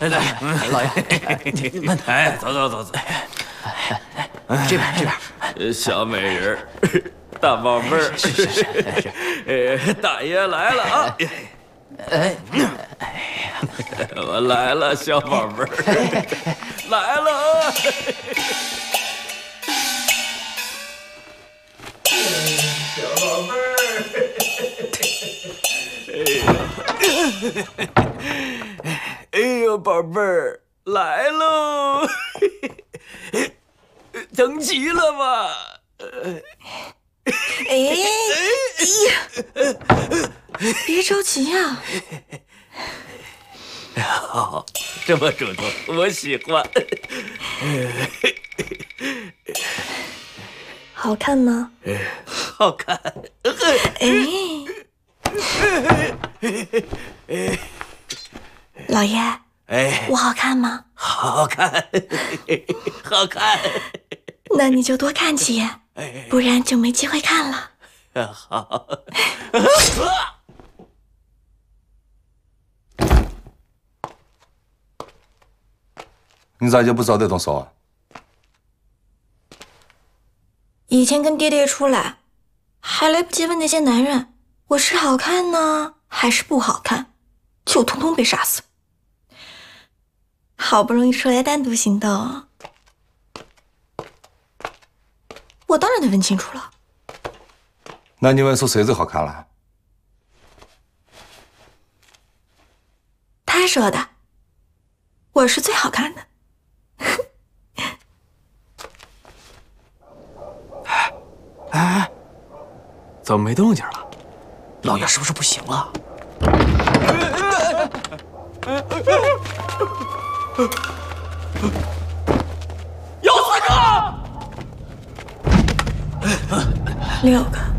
来，老爷，慢点。 哎，走。 这边。 小美人，大宝贝儿，是，大爷来了啊！ 哎， 我来了，小宝贝儿，来了啊！小宝贝儿，哎呦，宝贝儿来喽！等急了吧？ 哎呀，别着急呀。 好，这么主动，我喜欢。 好看吗？ 好看。 老爷， 哎， 我好看吗？ 好看，好看。 那你就多看几眼，不然就没机会看了。 好。 你咋就不早点动手啊？ 以前跟爹爹出来，还来不及问那些男人我是好看呢还是不好看，就通通被杀死。好不容易出来单独行动，我当然得问清楚了。 那你问说谁最好看了？ 他说的，我是最好看的。 哎，怎么没动静了？老爷是不是不行了？ 有4个， 6个。